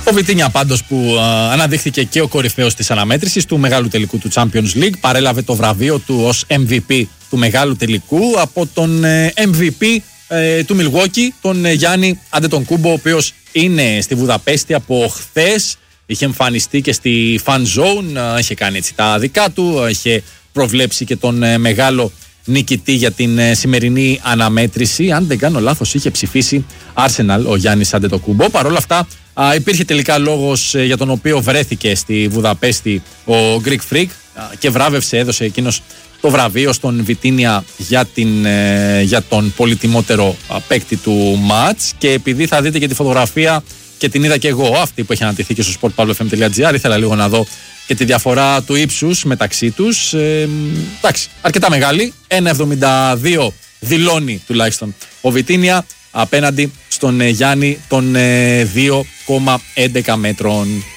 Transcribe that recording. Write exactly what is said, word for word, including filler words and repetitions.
Ο Βιτίνια πάντως που α, αναδείχθηκε και ο κορυφαίος της αναμέτρησης του μεγάλου τελικού του Champions League, παρέλαβε το βραβείο του ως εμ βι πι του μεγάλου τελικού από τον ε, εμ βι πι ε, του Milwaukee, τον ε, Γιάννη Αντετοκούνμπο, ο οποίος είναι στη Βουδαπέστη από χθες. Είχε εμφανιστεί και στη Fan Zone, είχε κάνει έτσι τα δικά του, είχε προβλέψει και τον ε, μεγάλο νικητή για την ε, σημερινή αναμέτρηση. Αν δεν κάνω λάθος, είχε ψηφίσει Arsenal ο Γιάννης Αντετοκούνμπο. Παρ' όλα αυτά, α, υπήρχε τελικά λόγος ε, για τον οποίο βρέθηκε στη Βουδαπέστη ο Greek Freak α, και βράβευσε, έδωσε εκείνος το βραβείο στον Βιτίνια για, την, ε, για τον πολυτιμότερο α, παίκτη του μάτς. Και επειδή θα δείτε και τη φωτογραφία και την είδα και εγώ, αυτή που έχει ανατηθεί και στο sport pavlo f m dot gr, ήθελα λίγο να δω και τη διαφορά του ύψους μεταξύ τους. Ε, εντάξει, αρκετά μεγάλη. ένα εβδομήντα δύο δηλώνει τουλάχιστον ο Βιτίνια απέναντι στον ε, Γιάννη των ε, δύο κόμμα έντεκα μέτρων.